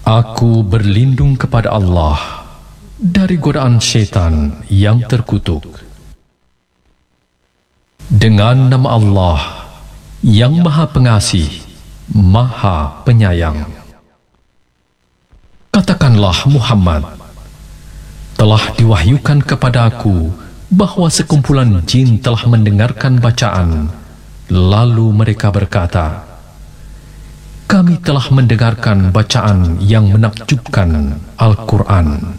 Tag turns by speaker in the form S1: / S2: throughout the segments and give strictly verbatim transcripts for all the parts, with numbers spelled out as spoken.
S1: Aku berlindung kepada Allah dari godaan syaitan yang terkutuk. Dengan nama Allah yang Maha Pengasih, Maha Penyayang. Katakanlah Muhammad, telah diwahyukan kepada aku bahwa sekumpulan jin telah mendengarkan bacaan, lalu mereka berkata, kami telah mendengarkan bacaan yang menakjubkan Al-Quran,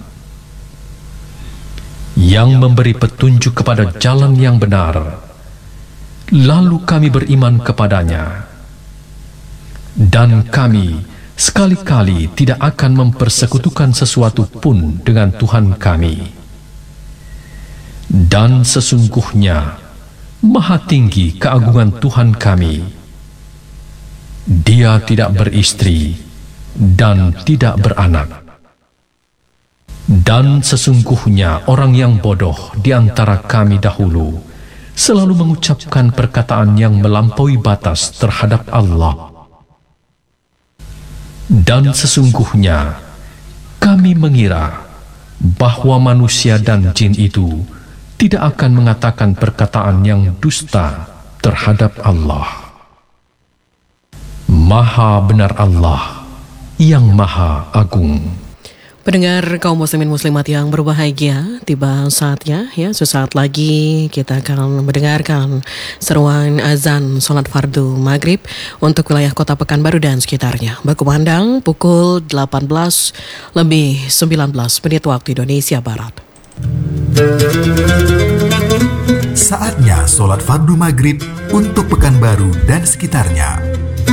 S1: yang memberi petunjuk kepada jalan yang benar, lalu kami beriman kepadanya. Dan kami sekali-kali tidak akan mempersekutukan sesuatu pun dengan Tuhan kami. Dan sesungguhnya Maha tinggi keagungan Tuhan kami. Dia tidak beristri dan tidak beranak. Dan sesungguhnya orang yang bodoh di antara kami dahulu selalu mengucapkan perkataan yang melampaui batas terhadap Allah. Dan sesungguhnya kami mengira bahwa manusia dan jin itu tidak akan mengatakan perkataan yang dusta terhadap Allah. Maha benar Allah yang Maha Agung.
S2: Pendengar kaum muslimin muslimat yang berbahagia, tiba saatnya ya, sesaat lagi kita akan mendengarkan seruan azan salat fardu maghrib untuk wilayah kota Pekanbaru dan sekitarnya. Berkumandang pukul delapan belas lebih sembilan belas menit waktu Indonesia Barat.
S3: Saatnya salat fardu maghrib untuk Pekanbaru dan sekitarnya.